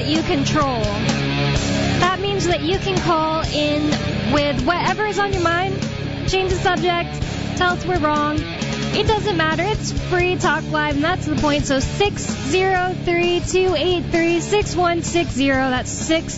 you control. That means that you can call in with whatever is on your mind, change the subject, tell us we're wrong. It doesn't matter. It's free talk live, and that's the point. So 603-283-6160. That's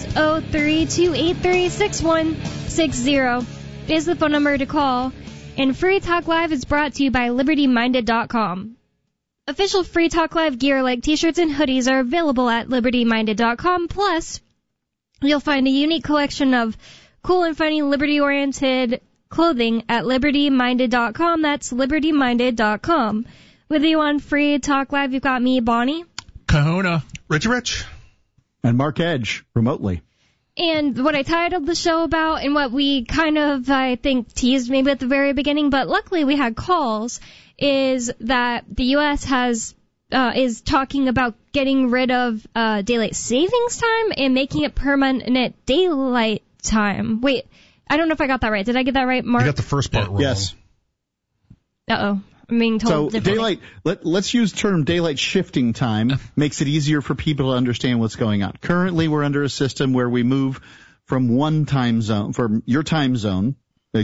603-283-6160 is the phone number to call. And Free Talk Live is brought to you by LibertyMinded.com. Official Free Talk Live gear like t-shirts and hoodies are available at LibertyMinded.com. Plus, you'll find a unique collection of cool and funny liberty-oriented clothing at LibertyMinded.com. That's LibertyMinded.com. With you on Free Talk Live, you've got me, Bonnie. Kahuna. Richie Rich. And Mark Edge, remotely. And what I titled the show about, and what we kind of, I think, teased maybe at the very beginning, but luckily we had calls, is that the U.S. is talking about getting rid of daylight savings time and making it permanent daylight time. Wait, I don't know if I got that right. Did I get that right, Mark? You got the first part wrong. Yes. Uh-oh. I'm being told differently. Let's use term daylight shifting time. Makes it easier for people to understand what's going on. Currently, we're under a system where we move from one time zone, from your time zone to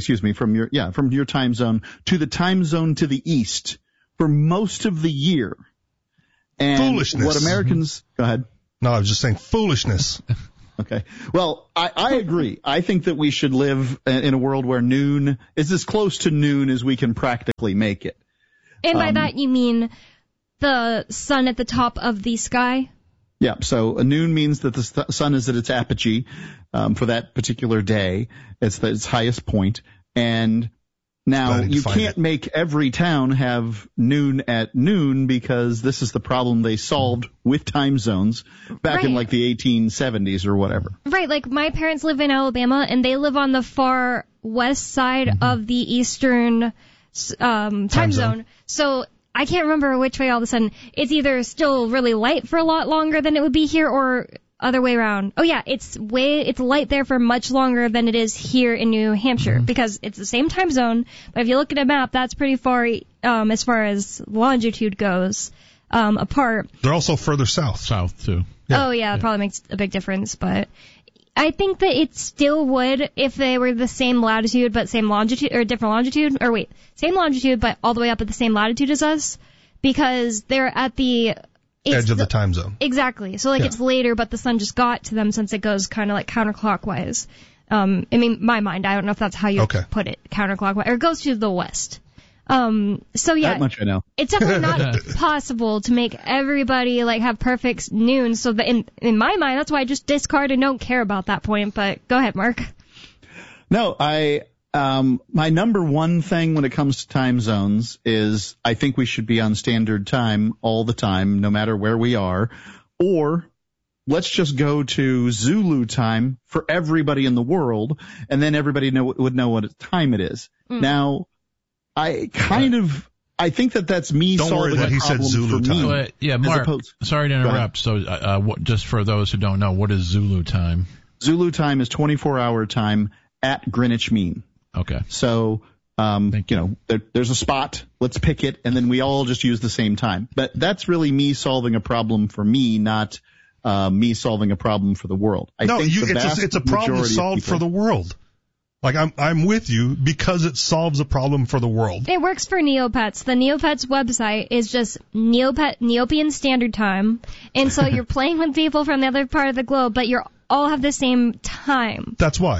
the time zone to the east for most of the year. And foolishness. What Americans, go ahead. No, I was just saying foolishness. Okay. Well, I agree. I think that we should live in a world where noon is as close to noon as we can practically make it. And by that you mean the sun at the top of the sky? Yeah, so a noon means that the sun is at its apogee for that particular day. It's its highest point. And now you can't make every town have noon at noon because this is the problem they solved with time zones back in like the 1870s or whatever. Right, like my parents live in Alabama and they live on the far west side of the eastern time zone. So I can't remember which way all of a sudden. It's either still really light for a lot longer than it would be here or other way around. Oh yeah, it's light there for much longer than it is here in New Hampshire because it's the same time zone. But if you look at a map, that's pretty far as far as longitude goes apart. They're also further south. South too. Yeah. Oh yeah, it probably makes a big difference. But I think that it still would if they were the same latitude but same longitude or different longitude. Or wait, same longitude but all the way up at the same latitude as us because they're at the edge of the time zone. Exactly. So it's later, but the sun just got to them since it goes kind of like counterclockwise. I mean, my mind, I don't know if that's how you put it, counterclockwise, or it goes to the west. So yeah, that much I know. It's definitely not possible to make everybody like have perfect noon. So that in my mind, that's why I just discard and don't care about that point. But go ahead, Mark. No, my number one thing when it comes to time zones is I think we should be on standard time all the time, no matter where we are. Or let's just go to Zulu time for everybody in the world, and then everybody would know what time it is. Now, I think that's me solving a problem for me. But, yeah, Mark, sorry to interrupt. So just for those who don't know, what is Zulu time? Zulu time is 24-hour time at Greenwich Mean. Okay. So, there's a spot, let's pick it, and then we all just use the same time. But that's really me solving a problem for me, not me solving a problem for the world. It's a problem solved for the world. Like, I'm with you because it solves a problem for the world. It works for Neopets. The Neopets website is just Neopian Standard Time. And so you're playing with people from the other part of the globe, but you're all have the same time. That's why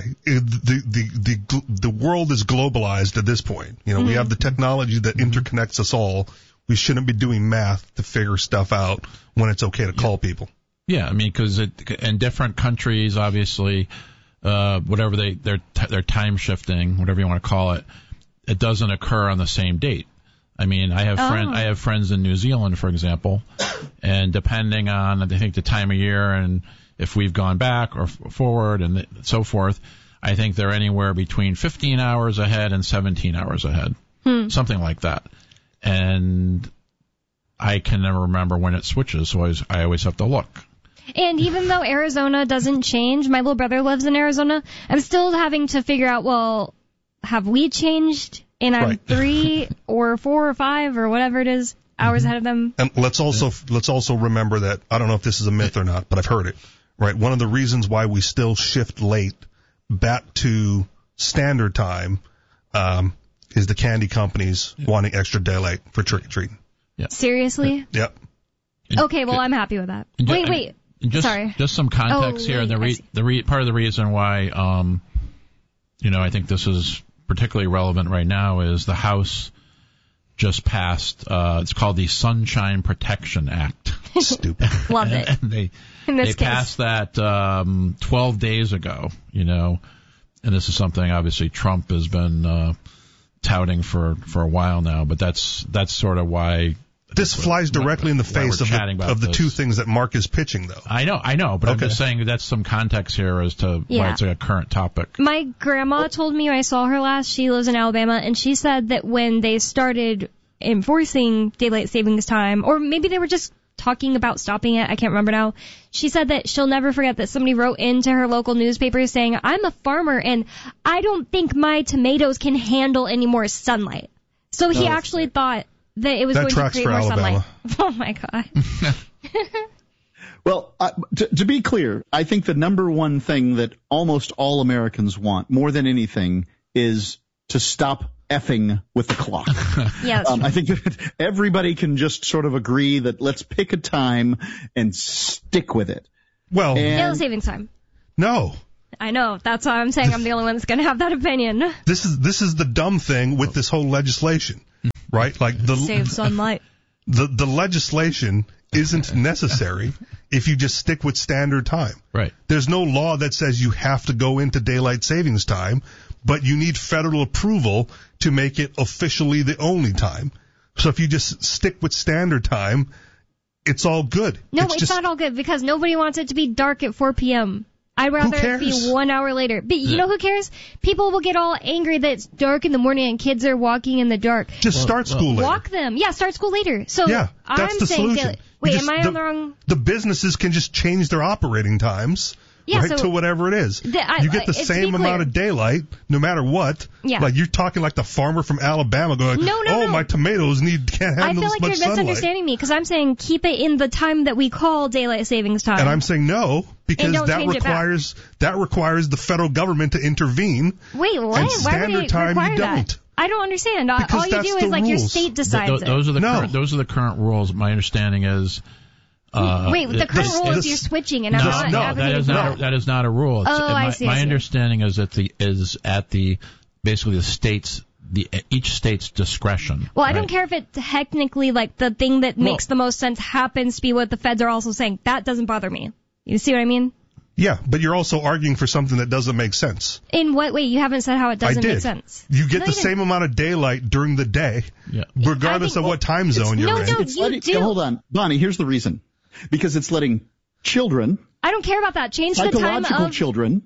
the world is globalized at this point. We have the technology that interconnects us all. We shouldn't be doing math to figure stuff out when it's okay to call people. Yeah, I mean, because in different countries, obviously, whatever they're time shifting, whatever you want to call it, it doesn't occur on the same date. I mean, I have friends in New Zealand, for example, and depending on I think the time of year and if we've gone back or forward and so forth, I think they're anywhere between 15 hours ahead and 17 hours ahead, something like that. And I can never remember when it switches, so I always have to look. And even though Arizona doesn't change, my little brother lives in Arizona, I'm still having to figure out, well, have we changed? And I'm 3 or 4 or 5 or whatever it is hours ahead of them. And let's also remember that, I don't know if this is a myth or not, but I've heard it. right? One of the reasons why we still shift late back to standard time is the candy companies wanting extra daylight for trick-or-treating. Yeah. Yep. Yep. Okay, well, I'm happy with that. Wait. Sorry. Just some context here. Part of the reason why, I think this is particularly relevant right now is the House just passed. It's called the Sunshine Protection Act. Stupid. Love it. And they passed that 12 days ago. And this is something obviously Trump has been touting for a while now. But that's sort of why. This flies directly in the face of the two things that Mark is pitching, though. I know, but I'm just saying that's some context here as to why it's a current topic. My grandma told me when I saw her last, she lives in Alabama, and she said that when they started enforcing daylight savings time, or maybe they were just talking about stopping it, I can't remember now, she said that she'll never forget that somebody wrote into her local newspaper saying, I'm a farmer, and I don't think my tomatoes can handle any more sunlight. So he actually thought that it was going to create more sunlight. Oh, my God. Well, to be clear, I think the number one thing that almost all Americans want, more than anything, is to stop effing with the clock. Yeah, that's true. I think that everybody can just sort of agree that let's pick a time and stick with it. Well, daylight savings time. No. I know. That's why I'm saying I'm the only one that's going to have that opinion. This is the dumb thing with this whole legislation. Right? Like save sunlight. The legislation isn't necessary if you just stick with standard time. Right. There's no law that says you have to go into daylight savings time, but you need federal approval to make it officially the only time. So if you just stick with standard time, it's all good. No, it's not all good because nobody wants it to be dark at 4 p.m. I'd rather it be 1 hour later. But you know who cares? People will get all angry that it's dark in the morning and kids are walking in the dark. Just start school later. Walk them. Yeah, start school later. So yeah, that's I'm the saying solution. Wait, am I on the wrong? The businesses can just change their operating times. Yeah, right, to whatever it is. You get the same amount of daylight no matter what. Yeah. Like you're talking like the farmer from Alabama going, no. My tomatoes can't handle I feel this like much you're sunlight. misunderstanding me because I'm saying keep it in the time that we call daylight savings time. And I'm saying no because that requires the federal government to intervene. Wait, what? And standard time you don't. I don't understand. Because all you do is like your state decides it. Those are the current rules. My understanding is. Wait, the current rule is you're switching, and I'm not advocating that is not a rule. I see. My understanding is at basically the state's each state's discretion. Well, I don't care if it technically like the thing that makes the most sense happens to be what the feds are also saying. That doesn't bother me. You see what I mean? Yeah, but you're also arguing for something that doesn't make sense. In what way? You haven't said how it doesn't make sense. You get the same amount of daylight during the day, regardless of what time zone you're in. No, you do. Hold on. Bonnie, here's the reason. Because it's letting children. I don't care about that. Change the time of. Psychological children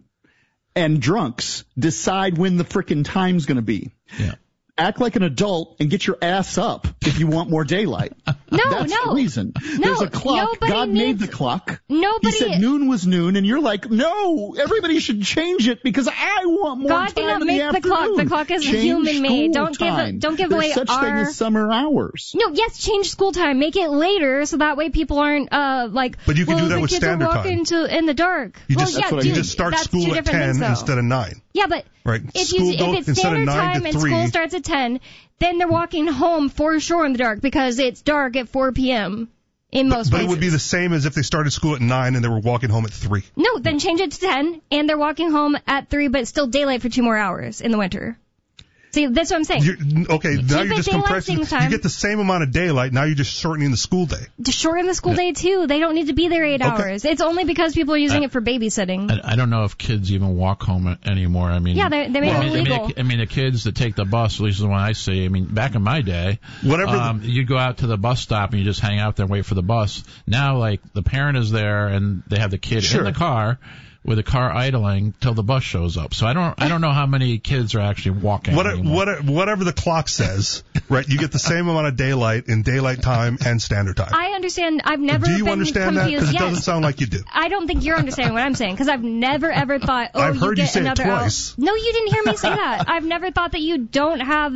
and drunks decide when the frickin' time's going to be. Yeah. Act like an adult and get your ass up if you want more daylight. That's the reason. There's a clock. God made the clock. He said noon was noon, and you're like, no, everybody should change it because I want more time in the afternoon. God did not make the clock. The clock is human-made. Don't give away There's such thing as summer hours. No, yes, change school time. Make it later so that way people aren't But you can do that with standard time. In the dark. You just start school at 10 instead of 9. Yeah, but right. if it's standard time and school starts at 10, then they're walking home for sure in the dark because it's dark at 4 p.m. in most places. But it would be the same as if they started school at 9 and they were walking home at 3. No, then change it to 10 and they're walking home at 3 but still daylight for 2 more hours in the winter. See, that's what I'm saying. Now you're just compressing. You get the same amount of daylight. Now you're just shortening the school day. To shorten the school day, too. They don't need to be there 8 hours. It's only because people are using it for babysitting. I don't know if kids even walk home anymore. I mean, yeah, they made it illegal. I mean, the kids that take the bus, at least the one I see, I mean, back in my day, you'd go out to the bus stop and you just hang out there and wait for the bus. Now, like, the parent is there and they have the kid in the car, with the car idling till the bus shows up. So I don't know how many kids are actually walking. Whatever the clock says, right? You get the same amount of daylight in daylight time and standard time. I understand. I've never been confused. Do you understand that? Because it doesn't sound like you do. I don't think you're understanding what I'm saying because I've never ever thought, I've heard you get you say another it twice. No, you didn't hear me say that. I've never thought that you don't have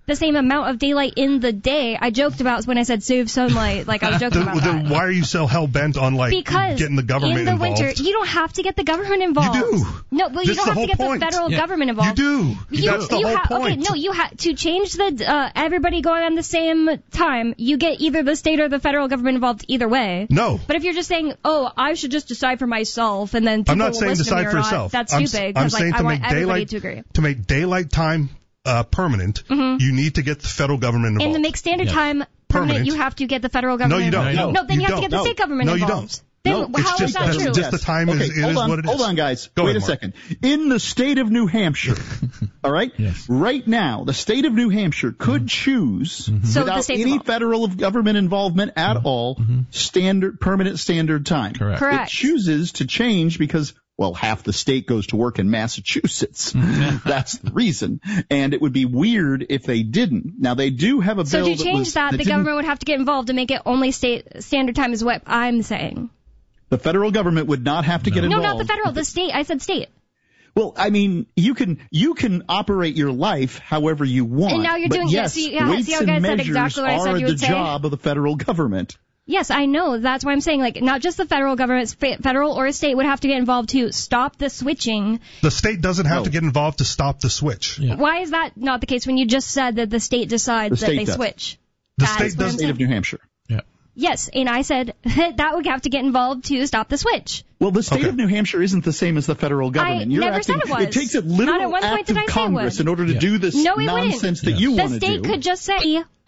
the same amount of daylight in the day. I joked about when I said save sunlight, like I was joking about then that. why are you so hell-bent on, like, Because getting the government involved? in the winter, you don't have to get the government involved. You do. No, well, you This is don't the have to get whole the point. federal government involved. You do. That's the whole point. Okay, no, you have to change the everybody going on the same time. You get either the state or the federal government involved either way. No. But if you're just saying, oh, I should just decide for myself, and then people I'm not will saying listen to me decide or for not, yourself. that's I'm stupid. I'm Because saying I to want make everybody daylight to agree. to make daylight time permanent, you need to get the federal government involved. And to make standard time permanent, you have to get the federal government No, you don't. involved. No, No, then you have to get the state government No, you involved. don't. Then No, how it's is that that's true? just the time Okay, is what it is. Hold on, guys. Go Wait ahead, a Mark. second. In the state of New Hampshire, all right? Yes. Right now, the state of New Hampshire could choose, So the without state's any involved. federal government involvement at all, permanent standard time. Correct. Correct. It chooses to change because, well, half the state goes to work in Massachusetts. That's the reason. And it would be weird if they didn't. Now, they do have a So bill to change that, the didn't- government would have to get involved to make it only state standard time is what I'm saying. The federal government would not have to get No, involved. not the federal, the state. I said state. Well, I mean, you can operate your life however you want. And now you're but doing- yes, see how weights you and guys said measures exactly what I said are you the would say? job of the federal government. Yes, I know. That's why I'm saying, like, not just the federal government, federal or state would have to get involved to stop the switching. The state doesn't have No. to get involved to stop the switch. Yeah. Why is that not the case when you just said that the state decides The that state they does. switch? The That state is what I'm does- State saying. of New Hampshire. Yeah. Yes, and I said that would have to get involved to stop the switch. Well, the state Okay. of New Hampshire isn't the same as the federal government. You're never acting, said it was. It takes a Not at literal one point act did of I say it Congress would. in order to Yeah. do this No, it wouldn't. nonsense that Yeah. you The want to do. state could just say,